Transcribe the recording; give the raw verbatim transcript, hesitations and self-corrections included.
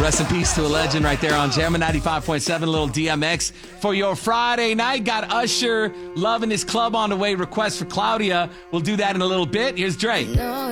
Rest in peace to a legend right there on Jammin' ninety-five point seven, little D M X. For your Friday night, got Usher, Loving His Club on the way, request for Claudia. We'll do that in a little bit. Here's Drake.